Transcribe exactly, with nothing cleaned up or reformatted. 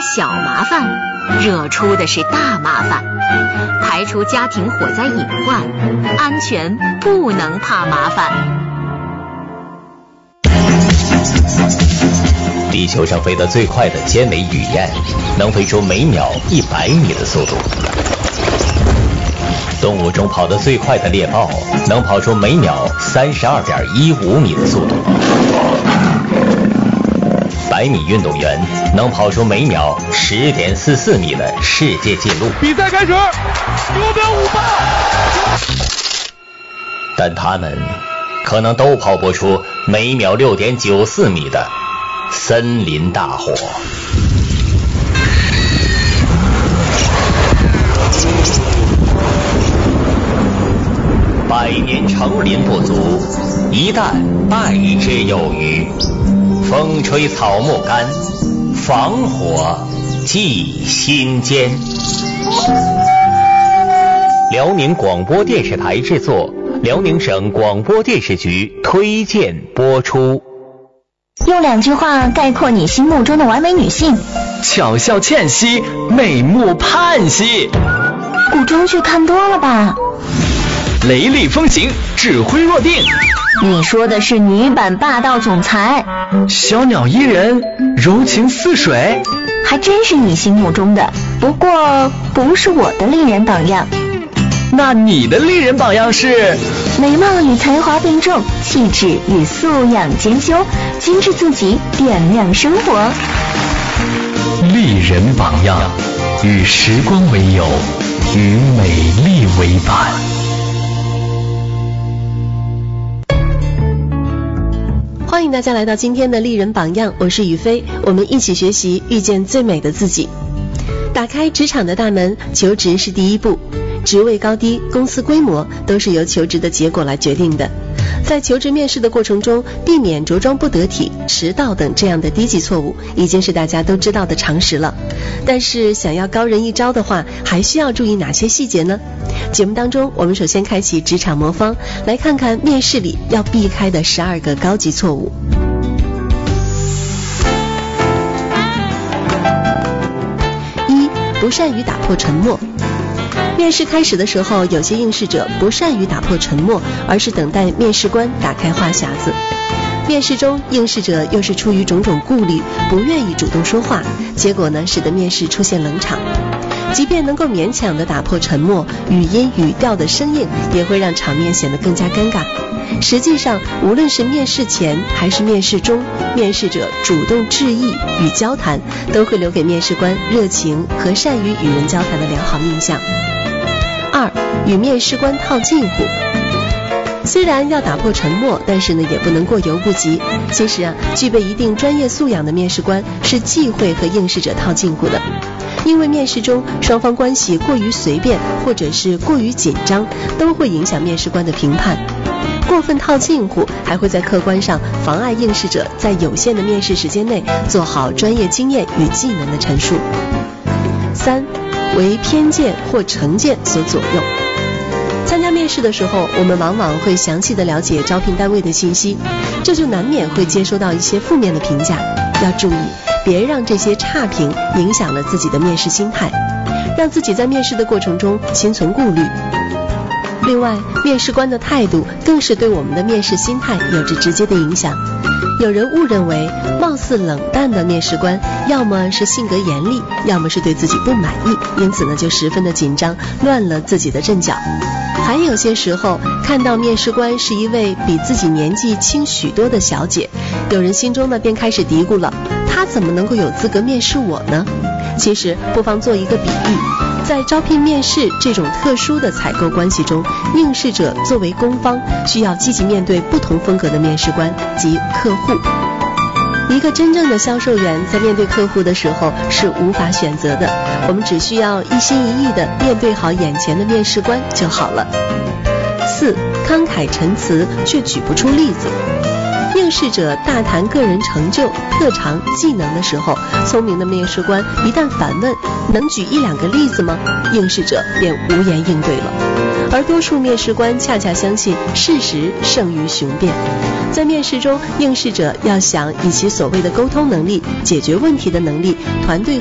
小麻烦，惹出的是大麻烦。排除家庭火灾隐患，安全不能怕麻烦。 地球上飞得最快的尖尾雨燕，能飞出每秒一百米的速度。动物中跑得最快的猎豹，能跑出每秒三十二点一五米的速度。百米运动员能跑出每秒十点四四米的世界纪录。 比赛开始，九秒五八。 但他们可能都跑不出每秒六点九四米的森林大火。百年成林不足，一旦败之有余。风吹草木干，防火记心间。辽宁广播电视台制作，辽宁省广播电视局推荐播出。 用两句话概括你心目中的完美女性： 巧笑倩兮，美目盼兮。 古装剧看多了吧？ 雷厉风行，指挥若定。 你说的是女版霸道总裁。 小鸟依人，柔情似水。 还真是你心目中的，不过不是我的丽人榜样。 那你的丽人榜样是？ 美貌与才华并重，气质与素养兼修，精致自己，点亮生活。 丽人榜样，与时光为友，与美丽为伴。 欢迎大家来到今天的丽人榜样，我是雨飞，我们一起学习遇见最美的自己。打开职场的大门，求职是第一步，职位高低、公司规模都是由求职的结果来决定的。在求职面试的过程中，避免着装不得体、迟到等这样的低级错误，已经是大家都知道的常识了。但是想要高人一招的话，还需要注意哪些细节呢？节目当中，我们首先开启职场魔方，来看看面试里要避开的十二个高级错误。一、不善于打破沉默。面试开始的时候，有些应试者不善于打破沉默，而是等待面试官打开话匣子。面试中，应试者又是出于种种顾虑，不愿意主动说话，结果呢，使得面试出现冷场。即便能够勉强地打破沉默，语音语调的生硬也会让场面显得更加尴尬。实际上，无论是面试前还是面试中，面试者主动致意与交谈，都会留给面试官热情和善于与人交谈的良好印象。二、与面试官套近乎。虽然要打破沉默，但是呢，也不能过犹不及。其实啊，具备一定专业素养的面试官是忌讳和应试者套近乎的。因为面试中双方关系过于随便或者是过于紧张，都会影响面试官的评判。过分套近乎还会在客观上妨碍应试者在有限的面试时间内做好专业经验与技能的陈述。三、为偏见或成见所左右。参加面试的时候，我们往往会详细的了解招聘单位的信息，这就难免会接收到一些负面的评价。要注意，别让这些差评影响了自己的面试心态，让自己在面试的过程中心存顾虑。另外，面试官的态度更是对我们的面试心态有着直接的影响。有人误认为貌似冷淡的面试官要么是性格严厉，要么是对自己不满意，因此呢就十分的紧张，乱了自己的阵脚。还有些时候看到面试官是一位比自己年纪轻许多的小姐，有人心中呢便开始嘀咕了，她怎么能够有资格面试我呢？其实不妨做一个比喻，在招聘面试这种特殊的采购关系中，应试者作为攻方需要积极面对不同风格的面试官及客户。一个真正的销售员在面对客户的时候是无法选择的，我们只需要一心一意的面对好眼前的面试官就好了。四、慷慨陈词却举不出例子。应试者大谈个人成就、特长、技能的时候，聪明的面试官一旦反问能举一两个例子吗？应试者便无言应对了。而多数面试官恰恰相信事实胜于雄辩。在面试中，应试者要想以其所谓的沟通能力、解决问题的能力、团队